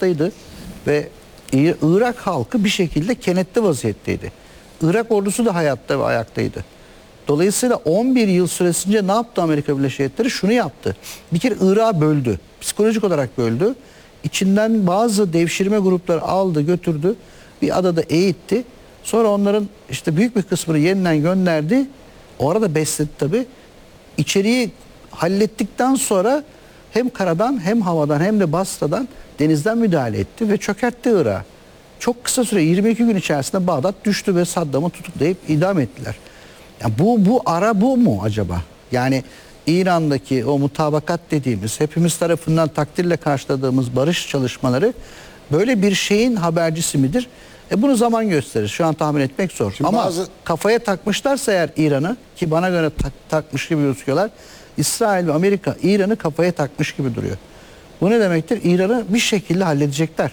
ayaktaydı ve Irak halkı bir şekilde kenetli vaziyetteydi. Irak ordusu da hayatta ve ayaktaydı. Dolayısıyla 11 yıl süresince ne yaptı Amerika Birleşik Devletleri? Şunu yaptı. Bir kere Irak'ı böldü. Psikolojik olarak böldü. İçinden bazı devşirme grupları aldı, götürdü. Bir adada eğitti. Sonra onların işte büyük bir kısmını yeniden gönderdi. O arada besledi tabii. İçeriği hallettikten sonra hem karadan hem havadan hem de Basra'dan denizden müdahale etti ve çökertti Irak'ı. Çok kısa süre 22 gün içerisinde Bağdat düştü ve Saddam'ı tutuklayıp idam ettiler. Yani bu mu acaba? Yani İran'daki o mutabakat dediğimiz, hepimiz tarafından takdirle karşıladığımız barış çalışmaları böyle bir şeyin habercisi midir? Bunu zaman gösterir. Şu an tahmin etmek zor. Şimdi ama kafaya takmışlarsa eğer İran'ı, ki bana göre takmış gibi gözüküyorlar. İsrail ve Amerika İran'ı kafaya takmış gibi duruyor. Bu ne demektir? İran'ı bir şekilde halledecekler.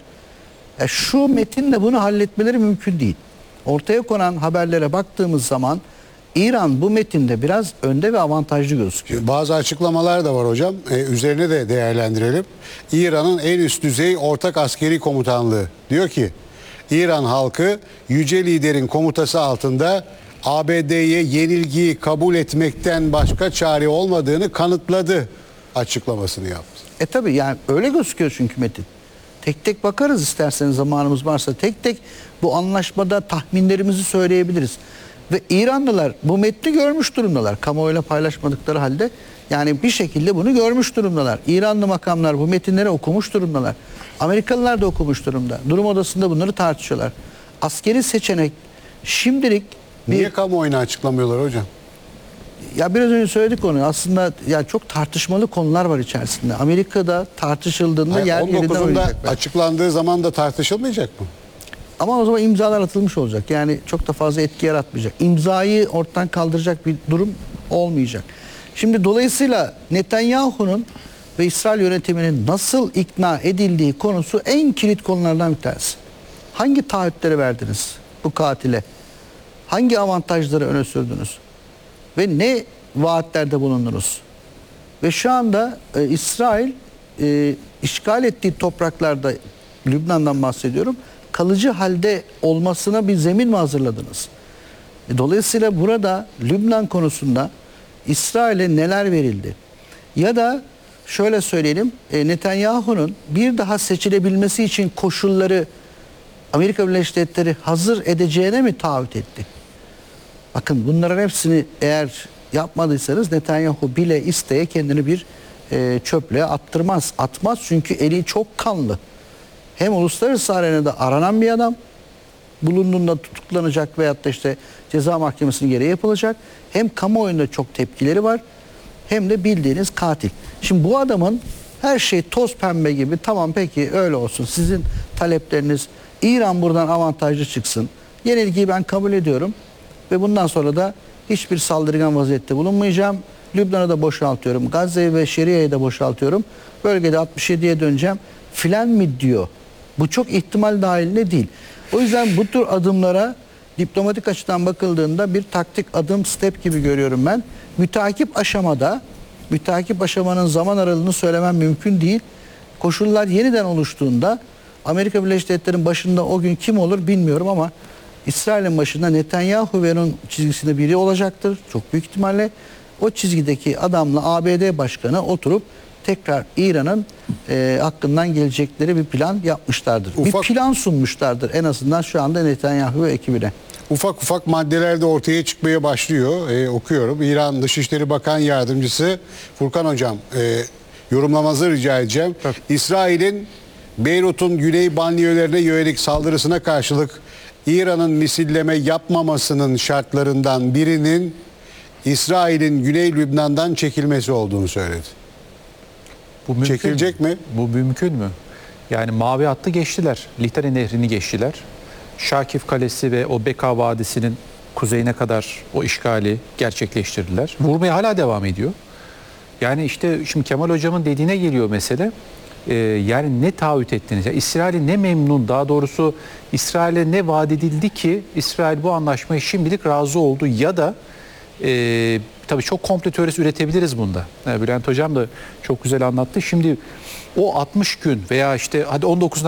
Şu metinle bunu halletmeleri mümkün değil. Ortaya konan haberlere baktığımız zaman İran bu metinde biraz önde ve avantajlı gözüküyor. Bazı açıklamalar da var hocam. Üzerine de değerlendirelim. İran'ın en üst düzey ortak askeri komutanlığı diyor ki İran halkı yüce liderin komutası altında ABD'ye yenilgiyi kabul etmekten başka çare olmadığını kanıtladı açıklamasını yaptı. Tabii yani öyle gözüküyor çünkü metin. Tek tek bakarız isterseniz, zamanımız varsa tek tek bu anlaşmada tahminlerimizi söyleyebiliriz. Ve İranlılar bu metni görmüş durumdalar. Kamuoyuyla paylaşmadıkları halde yani bir şekilde bunu görmüş durumdalar. İranlı makamlar bu metinleri okumuş durumdalar. Amerikalılar da okumuş durumda. Durum odasında bunları tartışıyorlar. Askeri seçenek şimdilik... Niye kamuoyuna açıklamıyorlar hocam? Ya biraz önce söyledik onu. Aslında ya çok tartışmalı konular var içerisinde. Amerika'da tartışıldığında yer yerinden oynayacak. Açıklandığı zaman da tartışılmayacak mı? Ama o zaman imzalar atılmış olacak. Yani çok da fazla etki yaratmayacak. İmzayı ortadan kaldıracak bir durum olmayacak. Şimdi dolayısıyla Netanyahu'nun ve İsrail yönetiminin nasıl ikna edildiği konusu en kilit konulardan bir tanesi. Hangi taahhütleri verdiniz bu katile? Hangi avantajları öne sürdünüz? Ve ne vaatlerde bulundunuz? Ve şu anda İsrail işgal ettiği topraklarda, Lübnan'dan bahsediyorum, kalıcı halde olmasına bir zemin mi hazırladınız? Dolayısıyla burada Lübnan konusunda İsrail'e neler verildi? Ya da şöyle söyleyelim, Netanyahu'nun bir daha seçilebilmesi için koşulları Amerika Birleşik Devletleri hazır edeceğine mi taahhüt etti? Bakın bunların hepsini eğer yapmadıysanız Netanyahu bile isteye kendini bir çöplüğe attırmaz. Atmaz çünkü eli çok kanlı. Hem uluslararası arenada aranan bir adam, bulunduğunda tutuklanacak veyahut da işte ceza mahkemesinin gereği yapılacak. Hem kamuoyunda çok tepkileri var, hem de bildiğiniz katil. Şimdi bu adamın her şey toz pembe gibi, tamam peki öyle olsun, sizin talepleriniz, İran buradan avantajlı çıksın, yenilgiyi ben kabul ediyorum ve bundan sonra da hiçbir saldırgan vaziyette bulunmayacağım. Lübnan'ı da boşaltıyorum, Gazze'yi ve Şeria'yı da boşaltıyorum, bölgede 67'ye döneceğim filan mi diyor. Bu çok ihtimal dahilinde değil. O yüzden bu tür adımlara diplomatik açıdan bakıldığında bir taktik adım, step gibi görüyorum ben. Müteakip aşamanın zaman aralığını söylemem mümkün değil. Koşullar yeniden oluştuğunda Amerika Birleşik Devletleri'nin başında o gün kim olur bilmiyorum ama İsrail'in başında Netanyahu ve onun çizgisinde biri olacaktır. Çok büyük ihtimalle o çizgideki adamla ABD Başkanı oturup tekrar İran'ın hakkından gelecekleri bir plan yapmışlardır. Bir plan sunmuşlardır en azından şu anda Netanyahu ve ekibine. Ufak ufak maddeler de ortaya çıkmaya başlıyor. Okuyorum. İran Dışişleri Bakan Yardımcısı Furkan Hocam yorumlamanızı rica edeceğim. Evet. İsrail'in Beyrut'un güney banliyölerine yönelik saldırısına karşılık İran'ın misilleme yapmamasının şartlarından birinin İsrail'in Güney Lübnan'dan çekilmesi olduğunu söyledi. Bu çekilecek mi? Bu mümkün mü? Yani Mavi Hattı geçtiler. Litani Nehri'ni geçtiler. Şakif Kalesi ve o Beka Vadisi'nin kuzeyine kadar o işgali gerçekleştirdiler. Vurmaya hala devam ediyor. Yani işte şimdi Kemal Hocam'ın dediğine geliyor mesele. Yani ne taahhüt ettiniz? Yani İsrail'e ne memnun, daha doğrusu İsrail'e ne vaat edildi ki İsrail bu anlaşmaya şimdilik razı oldu ya da tabii çok komplo teorisi üretebiliriz bunda. Bülent Hocam da çok güzel anlattı. Şimdi o 60 gün veya işte hadi 19'una